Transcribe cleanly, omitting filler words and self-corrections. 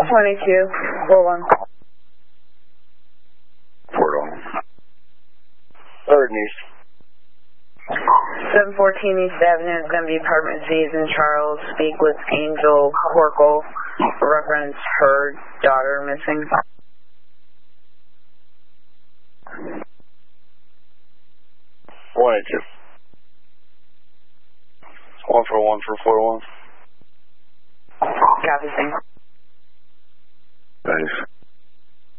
22, 41. Port on. 3rd and East. 714 East Avenue is going to be apartment Z in Charles. Speak with Angel Corkle. Reference her daughter missing. 182. 141 for 41. Copy, thanks. Thanks.